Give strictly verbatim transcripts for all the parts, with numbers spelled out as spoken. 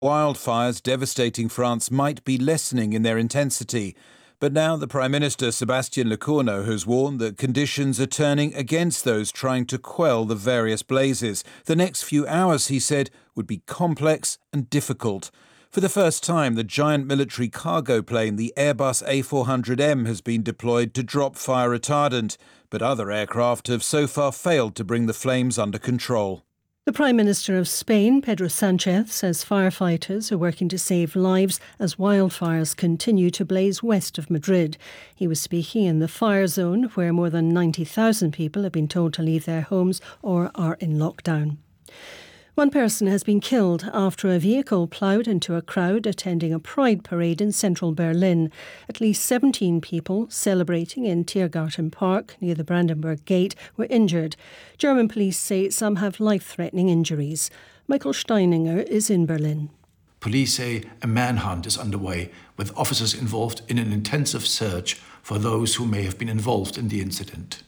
Wildfires devastating France might be lessening in their intensity. But now the Prime Minister, Sébastien Lecornu, has warned that conditions are turning against those trying to quell the various blazes. The next few hours, he said, would be complex and difficult. For the first time, the giant military cargo plane, the Airbus A four hundred M, has been deployed to drop fire retardant. But other aircraft have so far failed to bring the flames under control. The Prime Minister of Spain, Pedro Sánchez, says firefighters are working to save lives as wildfires continue to blaze west of Madrid. He was speaking in the fire zone where more than ninety thousand people have been told to leave their homes or are in lockdown. One person has been killed after a vehicle ploughed into a crowd attending a pride parade in central Berlin. At least seventeen people celebrating in Tiergarten Park near the Brandenburg Gate were injured. German police say some have life-threatening injuries. Michael Steininger is in Berlin. Police say a manhunt is underway, with officers involved in an intensive search for those who may have been involved in the incident.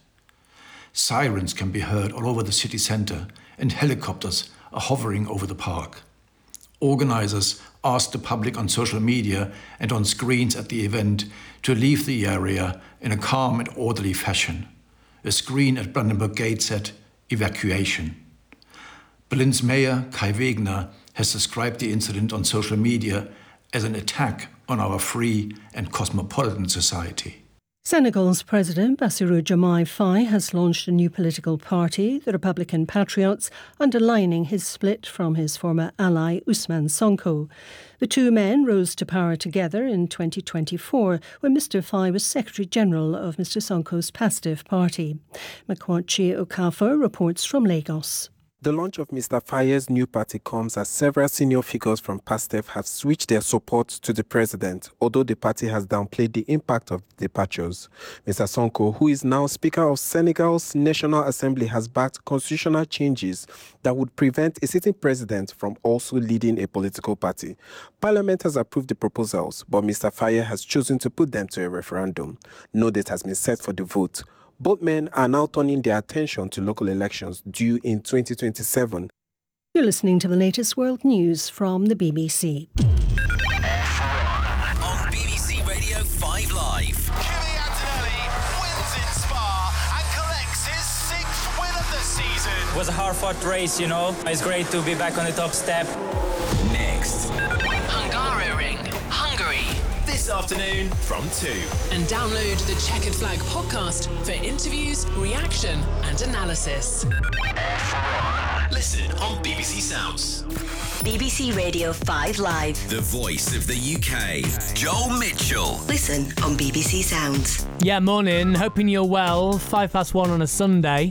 Sirens can be heard all over the city centre, and helicopters are hovering over the park. Organisers asked the public on social media and on screens at the event to leave the area in a calm and orderly fashion. A screen at Brandenburg Gate said, "Evacuation." Berlin's Mayor Kai Wegner has described the incident on social media as an attack on our free and cosmopolitan society. Senegal's President Bassirou Diomaye Faye has launched a new political party, the Republican Patriots, underlining his split from his former ally Ousmane Sonko. The two men rose to power together in twenty twenty-four when Mister Faye was Secretary-General of Mister Sonko's Pastef party. Makwanchi Okafor reports from Lagos. The launch of Mister Faye's new party comes as several senior figures from Pastef have switched their support to the president, although the party has downplayed the impact of the departures. Mister Sonko, who is now Speaker of Senegal's National Assembly, has backed constitutional changes that would prevent a sitting president from also leading a political party. Parliament has approved the proposals, but Mister Faye has chosen to put them to a referendum. No date has been set for the vote. Both men are now turning their attention to local elections due in twenty twenty-seven. You're listening to the latest world news from the B B C. On B B C Radio five Live. Kimi Antonelli wins in Spa and collects his sixth win of the season. It was a hard-fought race, you know. It's great to be back on the top step. Next. Hungaroring, Hungary. This afternoon from two. And download the Checkered Flag podcast for interviews, reaction and analysis. Listen on B B C Sounds. B B C Radio five Live. The voice of the U K. Joel Mitchell. Listen on B B C Sounds. Yeah, morning. Hoping you're well. Five past one on a Sunday.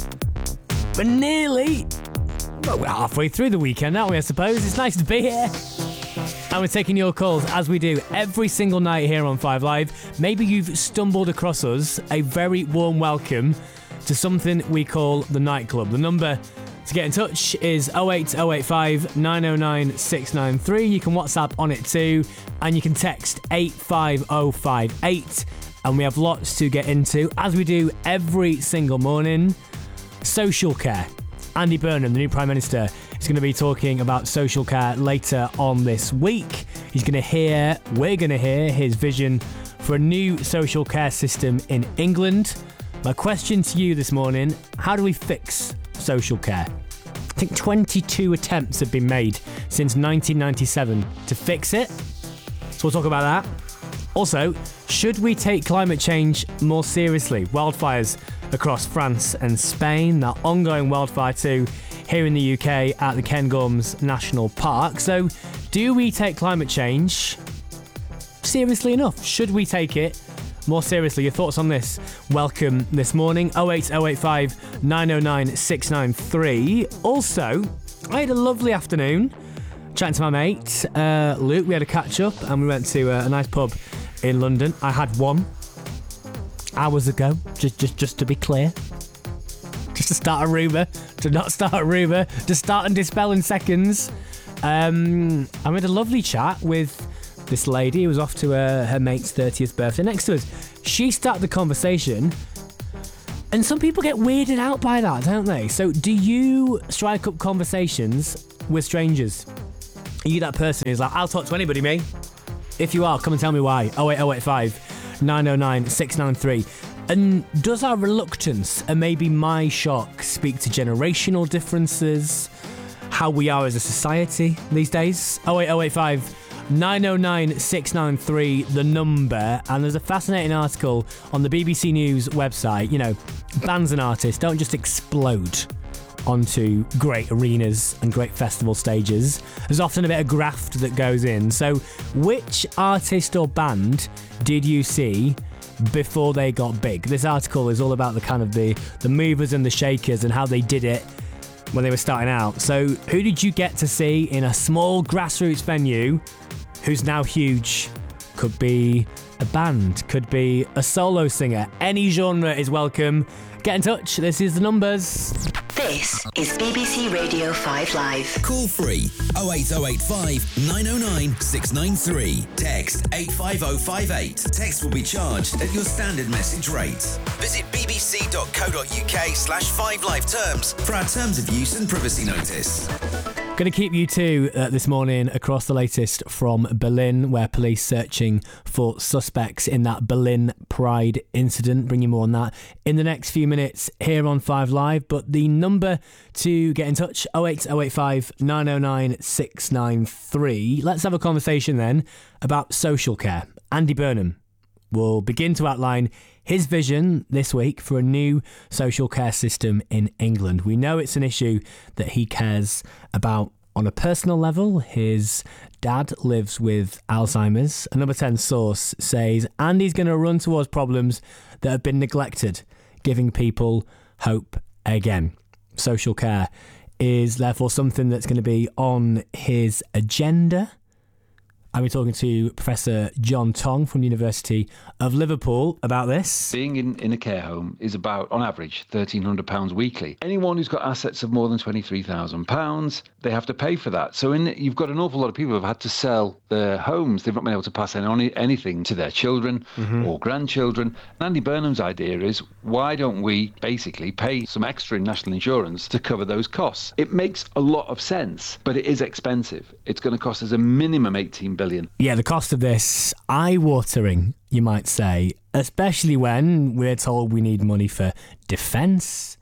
But nearly... Well, we're halfway through the weekend, aren't we, I suppose? It's nice to be here. And we're taking your calls, as we do every single night here on five Live. Maybe you've stumbled across us. A very warm welcome to something we call the nightclub. The number to get in touch is oh eight oh eight five nine oh nine six nine three. You can WhatsApp on it too, and you can text eight five oh five eight. And we have lots to get into, as we do every single morning. Social care. Andy Burnham, the new Prime Minister, is going to be talking about social care later on this week. He's going to hear, we're going to hear his vision for a new social care system in England. My question to you this morning, how do we fix social care? I think twenty-two attempts have been made since nineteen ninety-seven to fix it. So we'll talk about that. Also, should we take climate change more seriously? Wildfires across France and Spain, that ongoing wildfire too here in the U K at the Cairngorms National Park. So, do we take climate change seriously enough? Should we take it more seriously? Your thoughts on this? Welcome this morning. oh eight oh eight five nine oh nine six nine three. Also, I had a lovely afternoon chatting to my mate uh, Luke. We had a catch up and we went to uh, a nice pub in London. I had one hours ago, just just just to be clear, just to start a rumour, to not start a rumour, to start and dispel in seconds. Um, I had a lovely chat with this lady who was off to uh, her mate's thirtieth birthday next to us. She started the conversation, and some people get weirded out by that, don't they? So do you strike up conversations with strangers? Are you that person who's like, I'll talk to anybody, me? If you are, come and tell me why. oh eight oh eight five, nine oh nine, six nine three. And does our reluctance and maybe my shock speak to generational differences? How we are as a society these days? oh eight oh eight five, nine oh nine, six nine three, the number. And there's a fascinating article on the B B C News website. You know, bands and artists don't just explode onto great arenas and great festival stages. There's often a bit of graft that goes in. So which artist or band did you see before they got big? This article is all about the kind of the, the movers and the shakers and how they did it when they were starting out. So who did you get to see in a small grassroots venue who's now huge? Could be a band, could be a solo singer. Any genre is welcome. Get in touch. This is the numbers. This is B B C Radio five Live. Call free oh eight oh eight five, nine oh nine, six nine three. Text eight five oh five eight. Text will be charged at your standard message rate. Visit bbc.co.uk slash 5live terms for our terms of use and privacy notice. Going to keep you two uh, this morning across the latest from Berlin, where police searching for suspects in that Berlin Pride incident. Bring you more on that in the next few minutes here on five Live. But the number to get in touch, oh eight oh eight five, nine oh nine, six nine three. Let's have a conversation then about social care. Andy Burnham will begin to outline his vision this week for a new social care system in England. We know it's an issue that he cares about on a personal level. His dad lives with Alzheimer's. A Number ten source says Andy's going to run towards problems that have been neglected, giving people hope again. Social care is therefore something that's going to be on his agenda. I'll be talking to Professor John Tong from the University of Liverpool about this. Being in, in a care home is about, on average, one thousand three hundred pounds weekly. Anyone who's got assets of more than twenty-three thousand pounds, they have to pay for that. So in, you've got an awful lot of people who have had to sell their homes. They've not been able to pass any, anything to their children mm-hmm. or grandchildren. And Andy Burnham's idea is, why don't we basically pay some extra in national insurance to cover those costs? It makes a lot of sense, but it is expensive. It's going to cost us a minimum eighteen billion. Yeah, the cost of this, eye-watering, you might say, especially when we're told we need money for defence,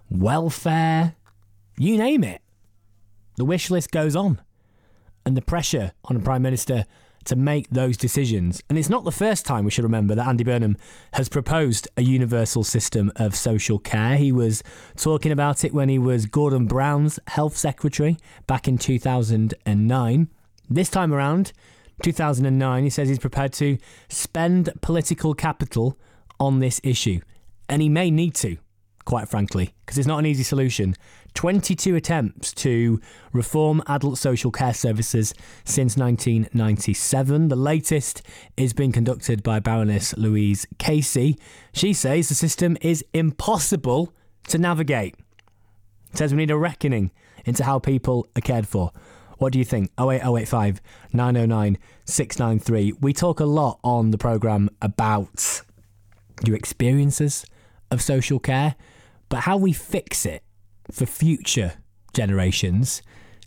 welfare, you name it. The wish list goes on. And the pressure on the Prime Minister to make those decisions. And it's not the first time, we should remember, that Andy Burnham has proposed a universal system of social care. He was talking about it when he was Gordon Brown's Health Secretary back in two thousand nine. This time around, two thousand nine, he says he's prepared to spend political capital on this issue. And he may need to, quite frankly, because it's not an easy solution. twenty-two attempts to reform adult social care services since nineteen ninety-seven. The latest is being conducted by Baroness Louise Casey. She says the system is impossible to navigate. Says we need a reckoning into how people are cared for. What do you think? oh eight oh eight five, nine oh nine, six nine three. We talk a lot on the programme about your experiences of social care, but how we fix it for future generations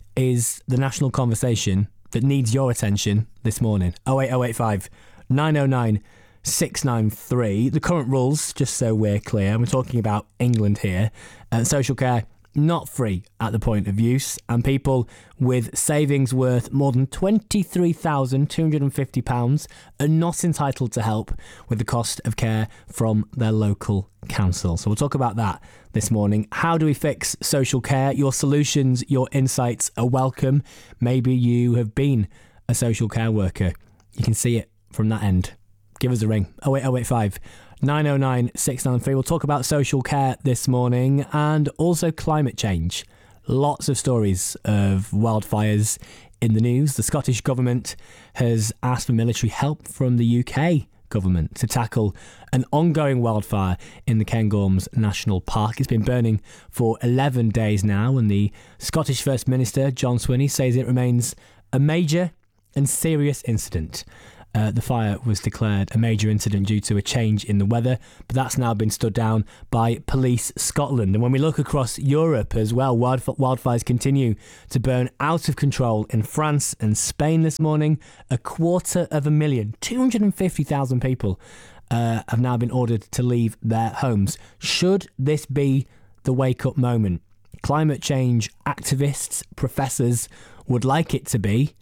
is the national conversation that needs your attention this morning. oh eight oh eight five, nine oh nine, six nine three. The current rules, just so we're clear, we're talking about England here, uh, social care not free at the point of use, and people with savings worth more than twenty-three thousand two hundred fifty pounds are not entitled to help with the cost of care from their local council. So we'll talk about that this morning. How do we fix social care? Your solutions, your insights are welcome. Maybe you have been a social care worker. You can see it from that end. Give us a ring. oh eight oh eight five, nine oh nine, six nine three. We'll talk about social care this morning and also climate change. Lots of stories of wildfires in the news. The Scottish Government has asked for military help from the U K Government to tackle an ongoing wildfire in the Cairngorms National Park. It's been burning for eleven days now, and the Scottish First Minister, John Swinney, says it remains a major and serious incident. Uh, the fire was declared a major incident due to a change in the weather, but that's now been stood down by Police Scotland. And when we look across Europe as well, wild, wildfires continue to burn out of control in France and Spain this morning. A quarter of a million, two hundred fifty thousand people uh, have now been ordered to leave their homes. Should this be the wake-up moment? Climate change activists, professors would like it to be.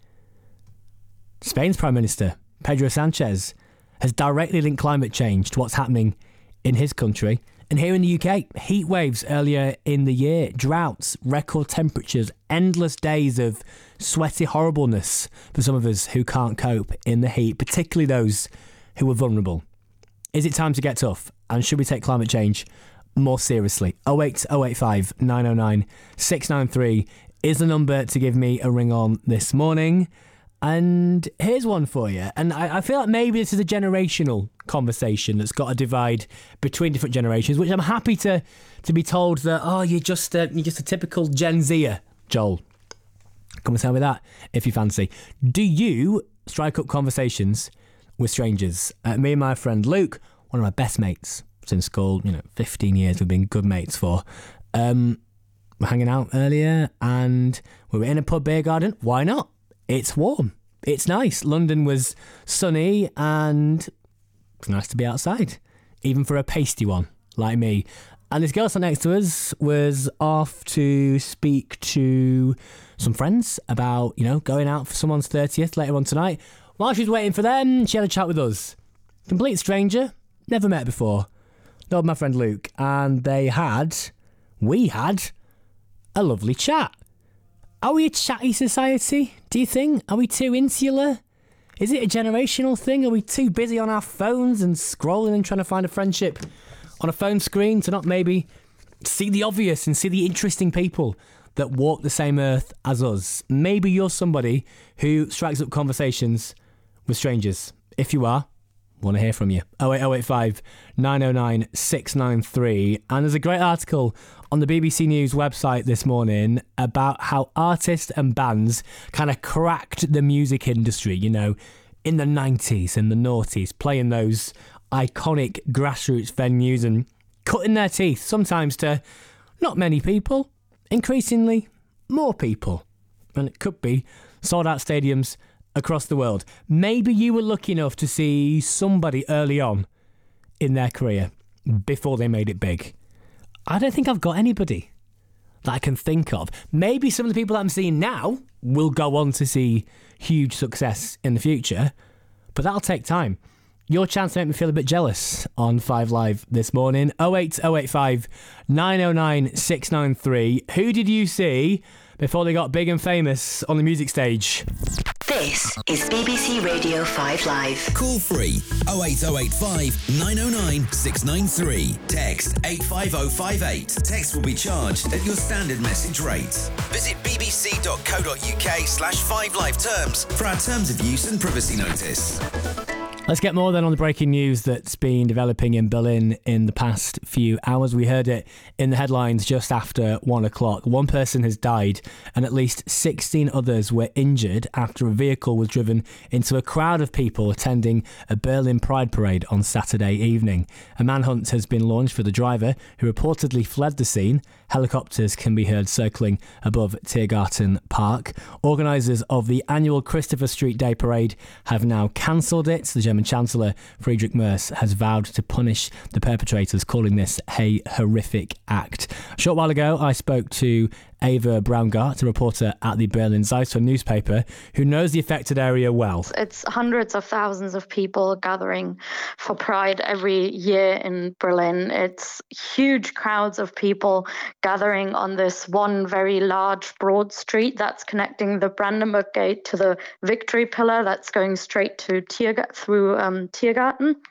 Spain's Prime Minister, Pedro Sanchez, has directly linked climate change to what's happening in his country. And here in the U K, heat waves earlier in the year, droughts, record temperatures, endless days of sweaty horribleness for some of us who can't cope in the heat, particularly those who are vulnerable. Is it time to get tough? And should we take climate change more seriously? oh eight oh eight five nine oh nine six nine three is the number to give me a ring on this morning. And here's one for you. And I, I feel like maybe this is a generational conversation that's got a divide between different generations, which I'm happy to to be told that, oh, you're just a, you're just a typical Gen Zer, Joel. Come and tell me that if you fancy. Do you strike up conversations with strangers? Uh, me and my friend Luke, one of my best mates since school, you know, fifteen years we've been good mates for. Um, we're hanging out earlier and we were in a pub beer garden. Why not? It's warm. It's nice. London was sunny and it's nice to be outside, even for a pasty one like me. And this girl sat next to us was off to speak to some friends about, you know, going out for someone's thirtieth later on tonight. While she was waiting for them, she had a chat with us. Complete stranger, never met before. Not my friend Luke. And they had, we had, a lovely chat. Are we a chatty society, do you think? Are we too insular? Is it a generational thing? Are we too busy on our phones and scrolling and trying to find a friendship on a phone screen to not maybe see the obvious and see the interesting people that walk the same earth as us? Maybe you're somebody who strikes up conversations with strangers. If you are, want to hear from you. oh eight oh eight five nine oh nine six nine three. And there's a great article on the B B C News website this morning about how artists and bands kind of cracked the music industry, you know, in the nineties and the noughties, playing those iconic grassroots venues and cutting their teeth, sometimes to not many people, increasingly more people. And it could be sold out stadiums across the world. Maybe you were lucky enough to see somebody early on in their career before they made it big. I don't think I've got anybody that I can think of. Maybe some of the people that I'm seeing now will go on to see huge success in the future, but that'll take time. Your chance to make me feel a bit jealous on Five Live this morning. oh eight oh eight five nine oh nine six nine three. Who did you see before they got big and famous on the music stage? This is B B C Radio five Live. Call free oh eight oh eight five nine oh nine six nine three. Text eight five oh five eight. Text will be charged at your standard message rate. Visit bbc.co.uk slash 5live terms for our terms of use and privacy notice. Let's get more then on the breaking news that's been developing in Berlin in the past few hours. We heard it in the headlines just after one o'clock. One person has died and at least sixteen others were injured after a vehicle was driven into a crowd of people attending a Berlin Pride parade on Saturday evening. A manhunt has been launched for the driver, who reportedly fled the scene. Helicopters can be heard circling above Tiergarten Park. Organisers of the annual Christopher Street Day parade have now cancelled it. The German Chancellor Friedrich Merz has vowed to punish the perpetrators, calling this a horrific act. A short while ago, I spoke to Ava Braungart, a reporter at the Berlin Zeitung newspaper, who knows the affected area well. It's hundreds of thousands of people gathering for Pride every year in Berlin. It's huge crowds of people gathering on this one very large, broad street that's connecting the Brandenburg Gate to the Victory Pillar that's going straight to Tiergarten, through um, Tiergarten.